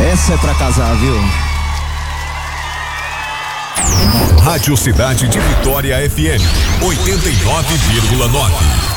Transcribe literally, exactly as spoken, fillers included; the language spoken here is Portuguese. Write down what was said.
Essa é pra casar, viu? Rádio Cidade de Vitória F M, oitenta e nove vírgula nove.